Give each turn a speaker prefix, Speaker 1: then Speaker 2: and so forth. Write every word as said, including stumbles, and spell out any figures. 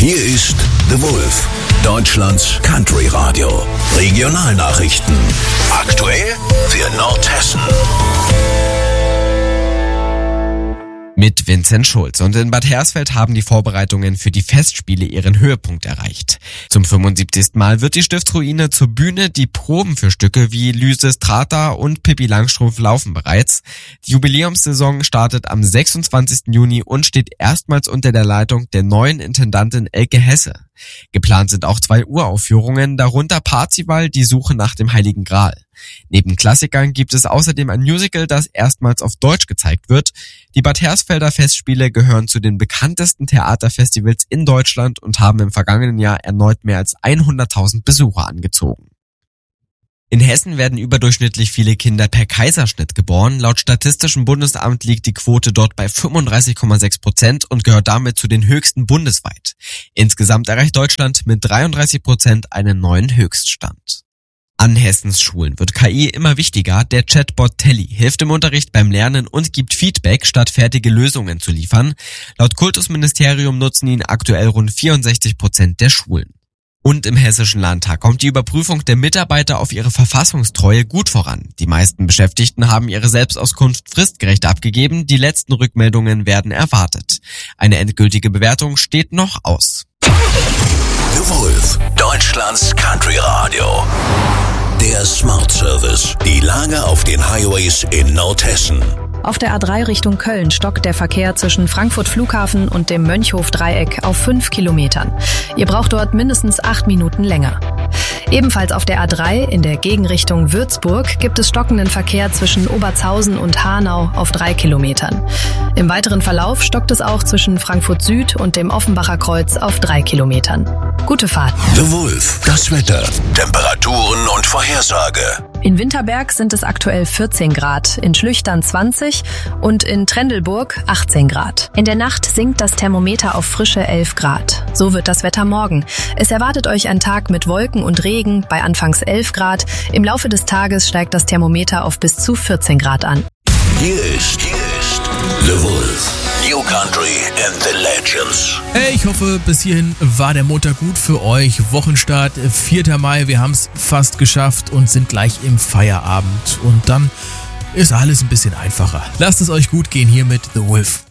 Speaker 1: Hier ist The Wolf, Deutschlands Country Radio. Regionalnachrichten. Aktuell für Nordhessen.
Speaker 2: Mit Vincent Schulz. Und in Bad Hersfeld haben die Vorbereitungen für die Festspiele ihren Höhepunkt erreicht. Zum fünfundsiebzigsten Mal wird die Stiftsruine zur Bühne. Die Proben für Stücke wie Lysistrata und Pippi Langstrumpf laufen bereits. Die Jubiläumssaison startet am sechsundzwanzigsten Juni und steht erstmals unter der Leitung der neuen Intendantin Elke Hesse. Geplant sind auch zwei Uraufführungen, darunter Parzival, die Suche nach dem Heiligen Gral. Neben Klassikern gibt es außerdem ein Musical, das erstmals auf Deutsch gezeigt wird. Die Bad Hersfelder Festspiele gehören zu den bekanntesten Theaterfestivals in Deutschland und haben im vergangenen Jahr erneut mehr als hunderttausend Besucher angezogen. In Hessen werden überdurchschnittlich viele Kinder per Kaiserschnitt geboren. Laut Statistischem Bundesamt liegt die Quote dort bei fünfunddreißig Komma sechs Prozent und gehört damit zu den höchsten bundesweit. Insgesamt erreicht Deutschland mit dreiunddreißig Prozent einen neuen Höchststand. An Hessens Schulen wird K I immer wichtiger. Der Chatbot Telly hilft im Unterricht beim Lernen und gibt Feedback, statt fertige Lösungen zu liefern. Laut Kultusministerium nutzen ihn aktuell rund vierundsechzig Prozent der Schulen. Und im Hessischen Landtag kommt die Überprüfung der Mitarbeiter auf ihre Verfassungstreue gut voran. Die meisten Beschäftigten haben ihre Selbstauskunft fristgerecht abgegeben. Die letzten Rückmeldungen werden erwartet. Eine endgültige Bewertung steht noch aus.
Speaker 1: The Wolf, Deutschlands Country Radio. Der Smart Service. Die Lage auf den Highways in Nordhessen.
Speaker 3: Auf der A drei Richtung Köln stockt der Verkehr zwischen Frankfurt Flughafen und dem Mönchhof-Dreieck auf fünf Kilometern. Ihr braucht dort mindestens acht Minuten länger. Ebenfalls auf der A drei in der Gegenrichtung Würzburg gibt es stockenden Verkehr zwischen Obertshausen und Hanau auf drei Kilometern. Im weiteren Verlauf stockt es auch zwischen Frankfurt Süd und dem Offenbacher Kreuz auf drei Kilometern. Gute Fahrt.
Speaker 1: The Wolf, das Wetter, Temperaturen und Vorhersage.
Speaker 3: In Winterberg sind es aktuell vierzehn Grad, in Schlüchtern zwanzig und in Trendelburg achtzehn Grad. In der Nacht sinkt das Thermometer auf frische elf Grad. So wird das Wetter morgen. Es erwartet euch ein Tag mit Wolken und Regen bei anfangs elf Grad. Im Laufe des Tages steigt das Thermometer auf bis zu vierzehn Grad an.
Speaker 1: Hier ist, hier ist The Wolf. New Country and the Legends.
Speaker 4: Hey, ich hoffe, bis hierhin war der Montag gut für euch. Wochenstart, vierter Mai, wir haben es fast geschafft und sind gleich im Feierabend. Und dann ist alles ein bisschen einfacher. Lasst es euch gut gehen hier mit The Wolf.